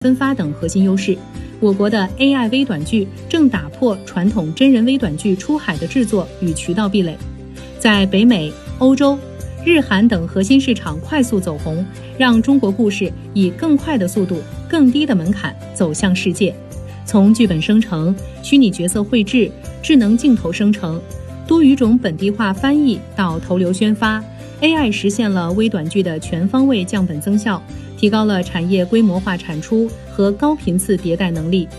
分发等核心优势。我国的 AI 微短剧正打破传统真人微短剧出海的制作与渠道壁垒，在北美、欧洲、日韩等核心市场快速走红，让中国故事以更快的速度、更低的门槛走向世界。从剧本生成、虚拟角色绘制、智能镜头生成、多语种本地化翻译到头流宣发， AI 实现了微短剧的全方位降本增效，提高了产业规模化产出和高频次迭代能力。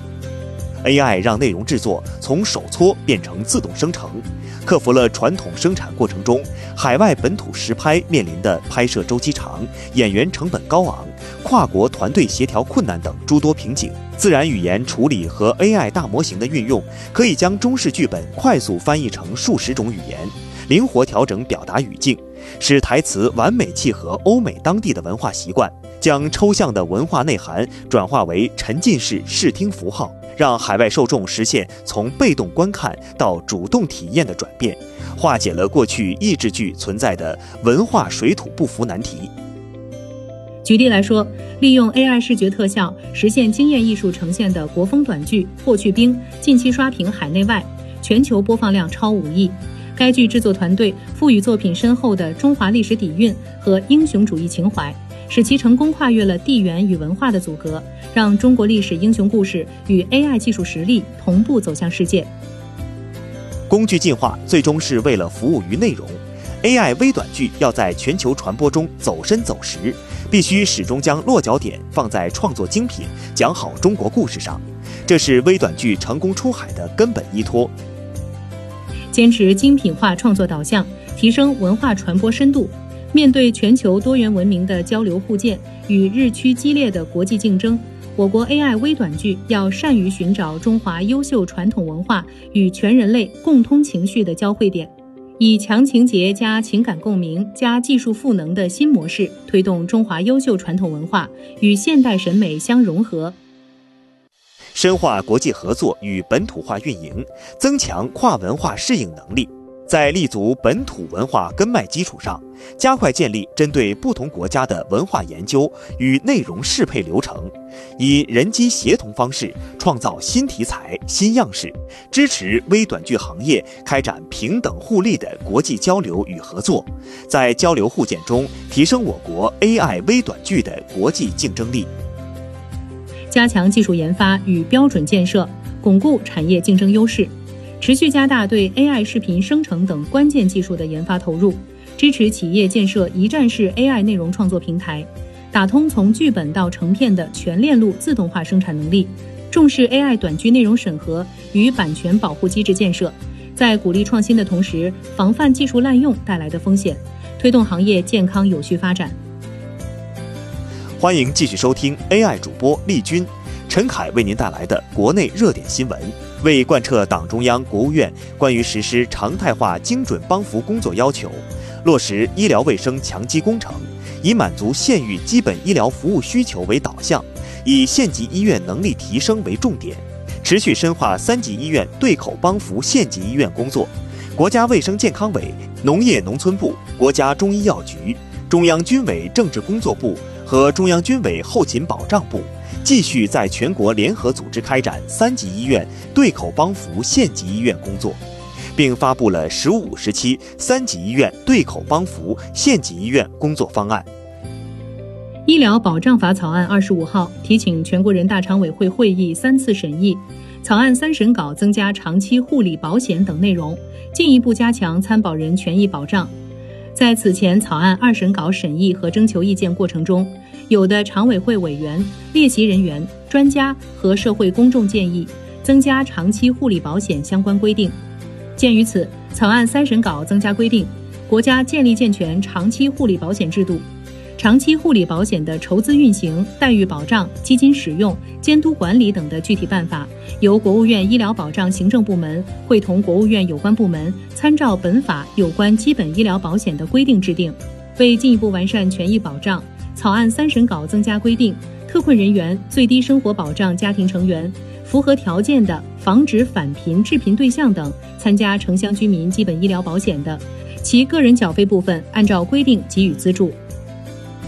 AI 让内容制作从手搓变成自动生成，克服了传统生产过程中海外本土实拍面临的拍摄周期长、演员成本高昂、跨国团队协调困难等诸多瓶颈。自然语言处理和 AI 大模型的运用，可以将中式剧本快速翻译成数十种语言，灵活调整表达语境，使台词完美契合欧美当地的文化习惯，将抽象的文化内涵转化为沉浸式视听符号，让海外受众实现从被动观看到主动体验的转变，化解了过去译制剧存在的文化水土不服难题。 举例来说，利用 AI 视觉特效实现惊艳艺术呈现的国风短剧《霍去病》近期刷屏海内外，全球播放量超5亿。该剧制作团队赋予作品深厚的中华历史底蕴和英雄主义情怀，使其成功跨越了地缘与文化的阻隔，让中国历史英雄故事与 AI 技术实力同步走向世界。 工具进化最终是为了服务于内容， AI 微短剧要在全球传播中走深走实，必须始终将落脚点放在创作精品、讲好中国故事上，这是微短剧成功出海的根本依托。 坚持精品化创作导向，提升文化传播深度。面对全球多元文明的交流互鉴与日趋激烈的国际竞争，我国 AI 微短剧要善于寻找中华优秀传统文化与全人类共通情绪的交汇点，以强情节加情感共鸣加技术赋能的新模式，推动中华优秀传统文化与现代审美相融合， 深化国际合作与本土化运营，增强跨文化适应能力。在立足本土文化根脉基础上，加快建立针对不同国家的文化研究与内容适配流程，以人机协同方式创造新题材、新样式，支持微短剧行业开展平等互利的国际交流与合作，在交流互鉴中提升我国 AI 微短剧的国际竞争力。 加强技术研发与标准建设，巩固产业竞争优势，持续加大对 AI 视频生成等关键技术的研发投入，支持企业建设一站式 AI 内容创作平台，打通从剧本到成片的全链路自动化生产能力，重视 AI 短剧内容审核与版权保护机制建设，在鼓励创新的同时，防范技术滥用带来的风险，推动行业健康有序发展。 欢迎继续收听 AI 主播丽君、陈凯为您带来的国内热点新闻。为贯彻党中央、国务院关于实施常态化精准帮扶工作要求，落实医疗卫生强基工程，以满足县域基本医疗服务需求为导向，以县级医院能力提升为重点，持续深化3级医院对口帮扶县级医院工作。国家卫生健康委、农业农村部、国家中医药局、中央军委政治工作部和中央军委后勤保障部继续在全国联合组织开展3级医院对口帮扶县级医院工作，并发布了15、17期3级医院对口帮扶县级医院工作方案。 医疗保障法草案25号提请全国人大常委会会议3次审议，草案3审稿增加长期护理保险等内容，进一步加强参保人权益保障。在此前草案2审稿审议和征求意见过程中，有的常委会委员、列席人员、专家和社会公众建议增加长期护理保险相关规定。鉴于此，草案3审稿增加规定，国家建立健全长期护理保险制度，长期护理保险的筹资运行、待遇保障、基金使用、监督管理等的具体办法，由国务院医疗保障行政部门会同国务院有关部门参照本法有关基本医疗保险的规定制定。为进一步完善权益保障，草案3审稿增加规定，特困人员、最低生活保障家庭成员、符合条件的防止返贫致贫对象等参加城乡居民基本医疗保险的，其个人缴费部分按照规定给予资助。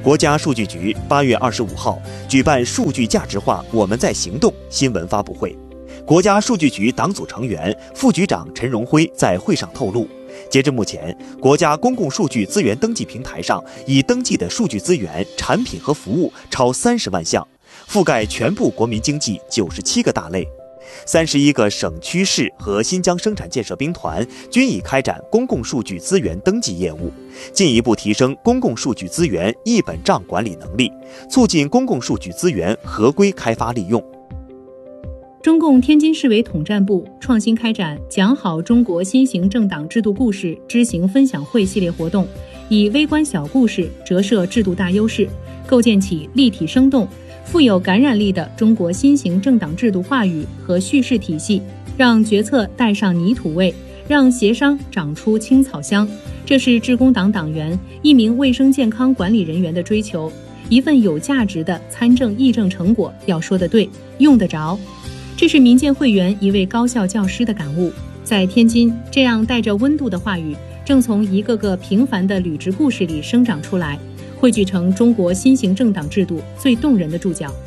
国家数据局8月25号举办数据价值化我们在行动新闻发布会。国家数据局党组成员、副局长陈荣辉在会上透露，截至目前，国家公共数据资源登记平台上已登记的数据资源、产品和服务超30万项，覆盖全部国民经济97个大类。31个省区市和新疆生产建设兵团均已开展公共数据资源登记业务，进一步提升公共数据资源一本账管理能力，促进公共数据资源合规开发利用。 中共天津市委统战部创新开展讲好中国新型政党制度故事知行分享会系列活动，以微观小故事折射制度大优势，构建起立体生动、富有感染力的中国新型政党制度话语和叙事体系，让决策带上泥土味，让协商长出青草香。这是致公党党员、一名卫生健康管理人员的追求，一份有价值的参政议政成果要说得对，用得着。这是民建会员一位高校教师的感悟。在天津，这样带着温度的话语正从一个个平凡的履职故事里生长出来，汇聚成中国新型政党制度最动人的注脚。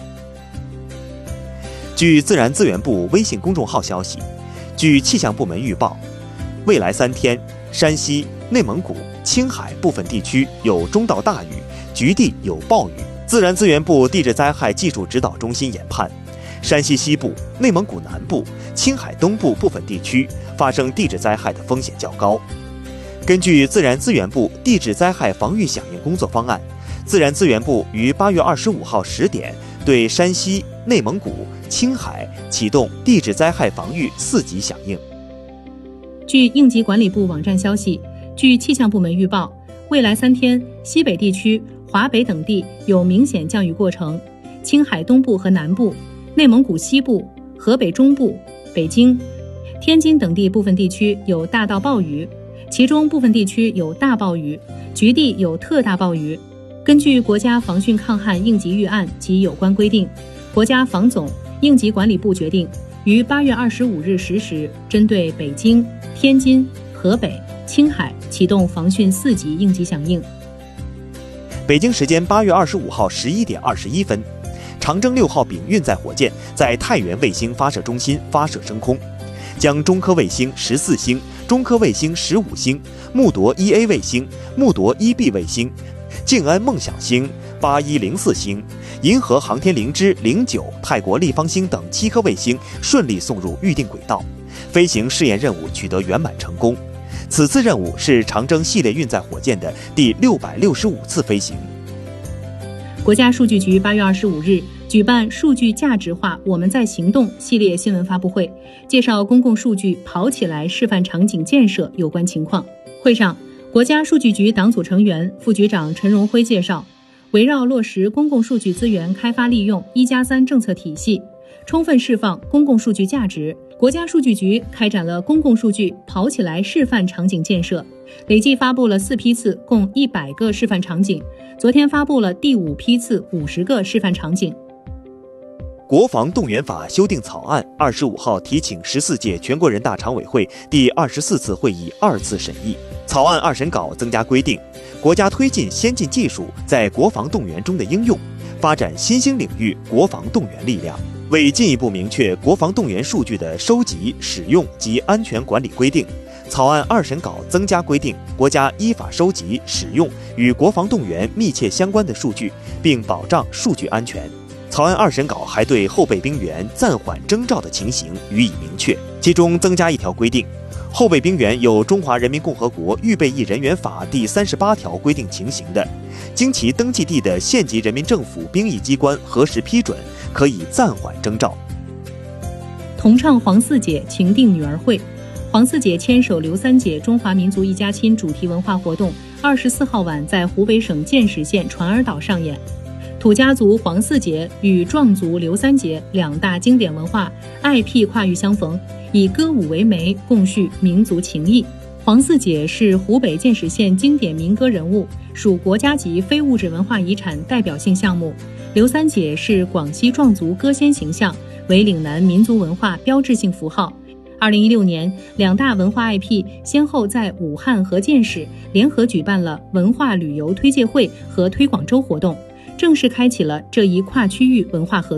据自然资源部微信公众号消息，据气象部门预报，未来3天，山西、内蒙古、青海部分地区有中到大雨，局地有暴雨。自然资源部地质灾害技术指导中心研判，山西西部、内蒙古南部、青海东部部分地区发生地质灾害的风险较高。根据自然资源部地质灾害防御响应工作方案，自然资源部于8月25号10点对山西、内蒙古、青海启动地质灾害防御4级响应。 据应急管理部网站消息，据气象部门预报，未来3天，西北地区、华北等地有明显降雨过程，青海东部和南部、内蒙古西部、河北中部、北京、天津等地部分地区有大到暴雨，其中部分地区有大暴雨，局地有特大暴雨。根据国家防汛抗旱应急预案及有关规定，国家防总、应急管理部决定于8月25日10时，针对北京、天津、河北、青海启动防汛4级应急响应。 北京时间8月25号11点21分，长征6号丙运载火箭在太原卫星发射中心发射升空，将中科卫星14星、中科卫星15星、木铎 1A 卫星、木铎 1B 卫星、静安梦想星、8104星、银河航天灵芝09、泰国立方星等7颗卫星顺利送入预定轨道，飞行试验任务取得圆满成功。此次任务是长征系列运载火箭的第665次飞行。 国家数据局8月25日举办数据价值化我们在行动系列新闻发布会，介绍公共数据跑起来示范场景建设有关情况。会上，国家数据局党组成员、副局长陈荣辉介绍，围绕落实公共数据资源开发利用1+3政策体系，充分释放公共数据价值，国家数据局开展了公共数据跑起来示范场景建设，累计发布了4批次，共100个示范场景。昨天发布了第5批次50个示范场景。 国防动员法修订草案25号提请14届全国人大常委会第24次会议2次审议。草案2审稿增加规定，国家推进先进技术在国防动员中的应用，发展新兴领域国防动员力量。为进一步明确国防动员数据的收集、使用及安全管理规定，草案2审稿增加规定，国家依法收集、使用与国防动员密切相关的数据，并保障数据安全。草案2审稿还对后备兵员暂缓征召的情形予以明确，其中增加一条规定，后备兵员有《中华人民共和国预备役人员法》第38条规定情形的，经其登记地的县级人民政府兵役机关核实批准，可以暂缓征召。 同唱黄四姐情定女儿会，黄四姐牵手刘三姐中华民族一家亲主题文化活动24号晚在湖北省建始县船儿岛上演。土家族黄四杰与壮族刘三杰2大经典文化IP跨域相逢，以歌舞为媒，共叙民族情谊。黄四杰是湖北建始县经典民歌人物，属国家级非物质文化遗产代表性项目。刘三姐是广西壮族歌仙形象，为岭南民族文化标志性符号。 2016年，两大文化 IP 先后在武汉和建市联合举办了文化旅游推介会和推广周活动，正式开启了这一跨区域文化合作